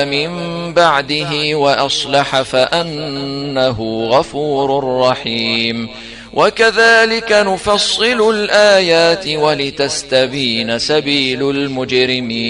من بعده وأصلح فأنه غفور رحيم. وكذلك نفصل الآيات ولتستبين سبيل المجرمين.